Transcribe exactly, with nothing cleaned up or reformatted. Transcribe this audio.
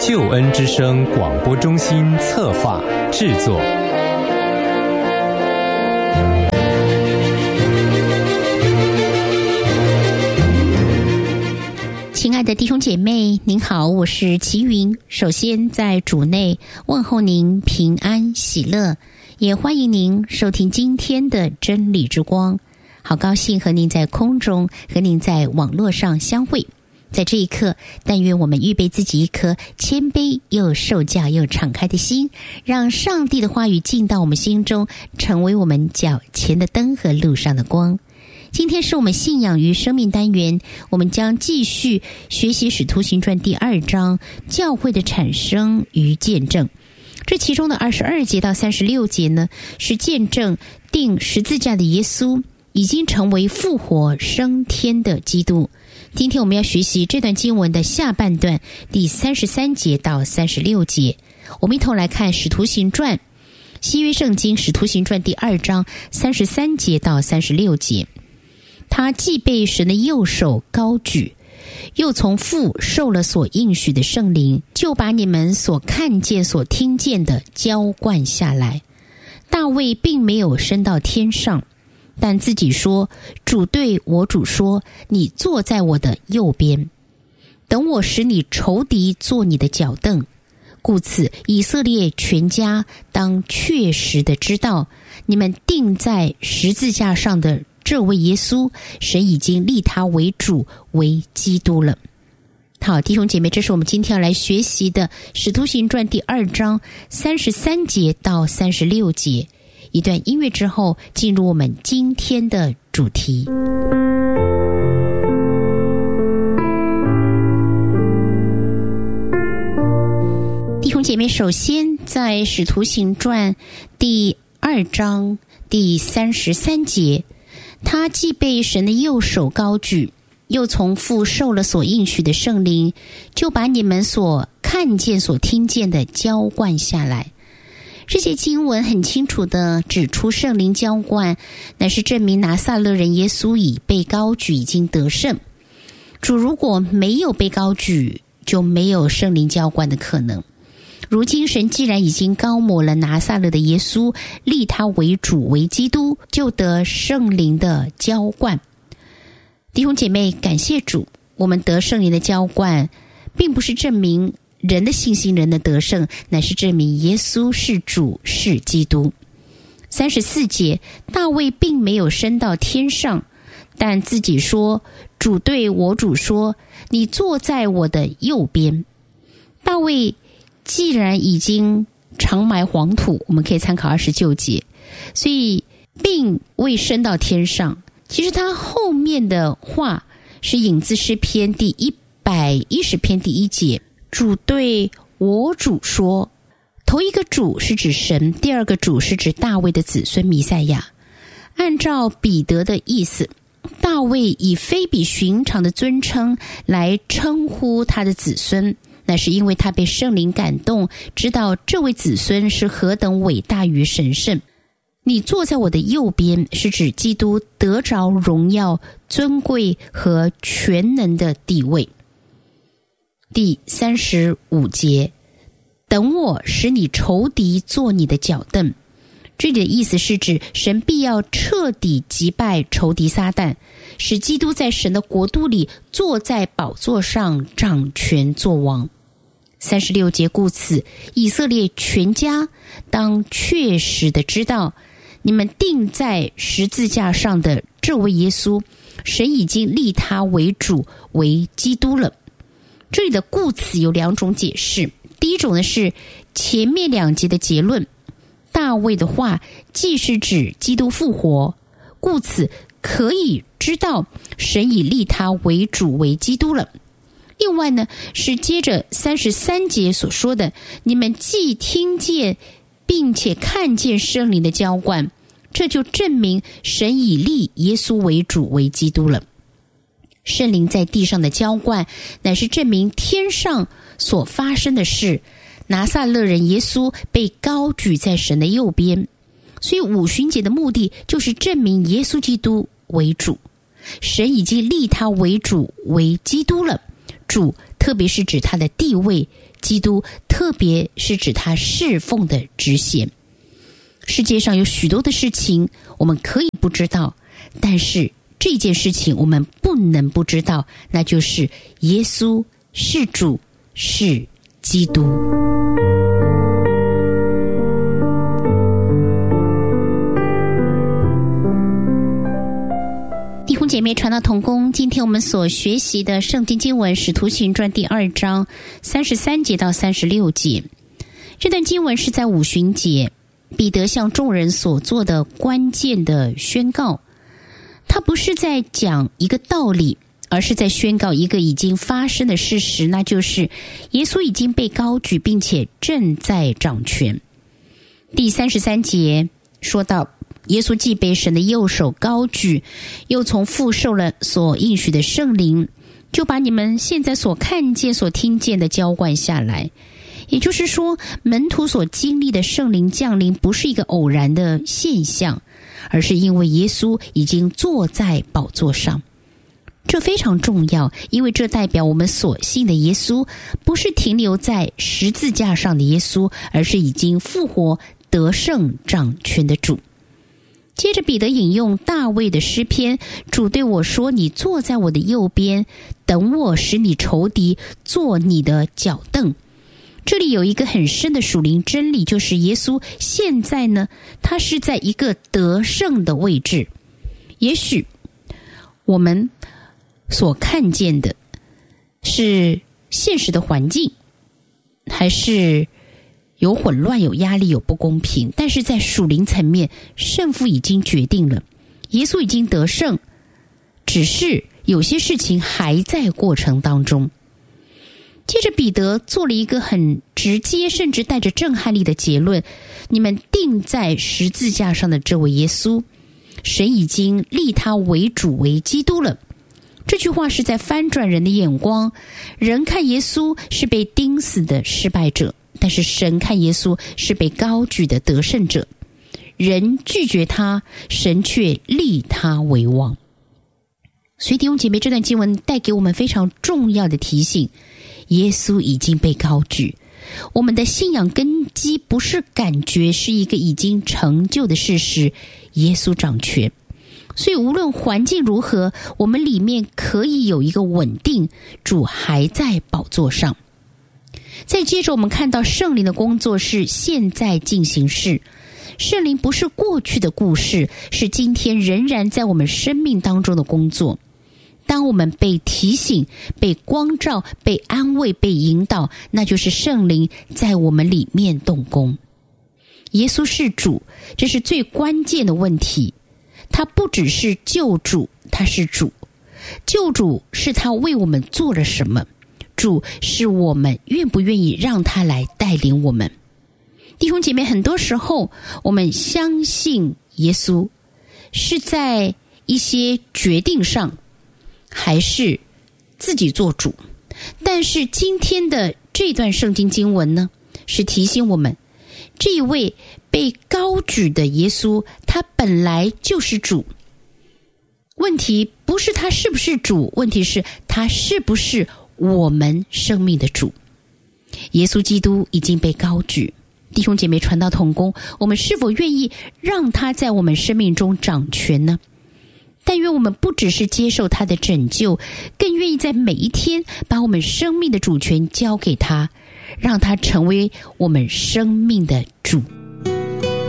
救恩之声广播中心策划制作。 亲爱的弟兄姐妹，您好，我是齐云。首先在主内问候您平安喜乐，也欢迎您收听今天的真理之光。好高兴和您在空中，和您在网络上相会。在这一刻，但愿我们预备自己一颗谦卑又受教又敞开的心，让上帝的话语进到我们心中，成为我们脚前的灯和路上的光。今天是我们信仰与生命单元，我们将继续学习使徒行传第二章教会的产生与见证。这其中的二十二节到三十六节呢，是见证钉十字架的耶稣已经成为复活升天的基督。今天我们要学习这段经文的下半段，第三十三节到三十六节。我们一同来看使徒行传，新约圣经使徒行传第二章三十三节到三十六节。他既被神的右手高举，又从父受了所应许的圣灵，就把你们所看见所听见的浇灌下来。大卫并没有升到天上，但自己说，主对我主说，你坐在我的右边，等我使你仇敌做你的脚凳。故此以色列全家当确实的知道，你们钉在十字架上的这位耶稣，神已经立他为主为基督了。好，弟兄姐妹，这是我们今天要来学习的使徒行传第二章三十三节到三十六节。一段音乐之后，进入我们今天的主题。弟兄姐妹，首先在使徒行传第二章第三十三节，他既被神的右手高举，又从父受了所应许的圣灵，就把你们所看见所听见的浇灌下来。这些经文很清楚地指出，圣灵浇灌乃是证明拿撒勒人耶稣已被高举，已经得胜。主如果没有被高举，就没有圣灵浇灌的可能。如今神既然已经高抹了拿撒勒的耶稣，立他为主为基督，就得圣灵的浇灌。弟兄姐妹，感谢主，我们得圣灵的浇灌并不是证明人的信心，人的得胜，乃是证明耶稣是主是基督。三十四节，大卫并没有升到天上，但自己说，主对我主说，你坐在我的右边。大卫既然已经长埋黄土，我们可以参考二十九节，所以并未升到天上。其实他后面的话是引自诗篇第一百一十篇第一节，主对我主说。头一个主是指神，第二个主是指大卫的子孙弥赛亚。按照彼得的意思，大卫以非比寻常的尊称来称呼他的子孙，那是因为他被圣灵感动，知道这位子孙是何等伟大与神圣。你坐在我的右边，是指基督得着荣耀、尊贵和全能的地位。第三十五节，等我使你仇敌做你的脚凳。这里的意思是指神必要彻底击败仇敌撒旦，使基督在神的国度里坐在宝座上掌权作王。三十六节，故此以色列全家当确实的知道，你们钉在十字架上的这位耶稣，神已经立他为主为基督了。这里的故此有两种解释。第一种呢，是前面两节的结论，大卫的话既是指基督复活，故此可以知道神已立他为主为基督了。另外呢，是接着三十三节所说的，你们既听见并且看见圣灵的浇灌，这就证明神已立耶稣为主为基督了。圣灵在地上的浇灌，乃是证明天上所发生的事。拿撒勒人耶稣被高举在神的右边，所以五旬节的目的就是证明耶稣基督为主。神已经立他为主为基督了，主特别是指他的地位；基督特别是指他侍奉的职衔。世界上有许多的事情我们可以不知道，但是这件事情我们不能不知道，那就是耶稣是主，是基督。弟兄姐妹，传道同工，今天我们所学习的圣经经文《使徒行传》第二章三十三节到三十六节。这段经文是在五旬节，彼得向众人所做的关键的宣告。他不是在讲一个道理，而是在宣告一个已经发生的事实，那就是耶稣已经被高举，并且正在掌权。第三十三节说到，耶稣既被神的右手高举，又从父受了所应许的圣灵，就把你们现在所看见所听见的浇灌下来。也就是说，门徒所经历的圣灵降临不是一个偶然的现象，而是因为耶稣已经坐在宝座上。这非常重要，因为这代表我们所信的耶稣不是停留在十字架上的耶稣，而是已经复活得胜掌权的主。接着彼得引用大卫的诗篇，主对我说，你坐在我的右边，等我使你仇敌坐你的脚凳。这里有一个很深的属灵真理，就是耶稣现在呢，他是在一个得胜的位置。也许我们所看见的是现实的环境，还是有混乱、有压力、有不公平，但是在属灵层面，胜负已经决定了，耶稣已经得胜，只是有些事情还在过程当中。接着彼得做了一个很直接甚至带着震撼力的结论，你们钉在十字架上的这位耶稣，神已经立他为主为基督了。这句话是在翻转人的眼光，人看耶稣是被钉死的失败者，但是神看耶稣是被高举的得胜者。人拒绝他，神却立他为王。所以弟兄姐妹，这段经文带给我们非常重要的提醒，耶稣已经被高举。我们的信仰根基不是感觉，是一个已经成就的事实，耶稣掌权。所以无论环境如何，我们里面可以有一个稳定，主还在宝座上。再接着我们看到圣灵的工作是现在进行式，圣灵不是过去的故事，是今天仍然在我们生命当中的工作。当我们被提醒、被光照、被安慰、被引导，那就是圣灵在我们里面动工。耶稣是主，这是最关键的问题。他不只是救主，他是主。救主是他为我们做了什么，主是我们愿不愿意让他来带领我们。弟兄姐妹，很多时候我们相信耶稣是在一些决定上，还是自己做主。但是今天的这段圣经经文呢，是提醒我们，这一位被高举的耶稣，他本来就是主。问题不是他是不是主，问题是他是不是我们生命的主。耶稣基督已经被高举，弟兄姐妹，传道同工，我们是否愿意让他在我们生命中掌权呢？但愿我们不只是接受他的拯救，更愿意在每一天把我们生命的主权交给他，让他成为我们生命的主。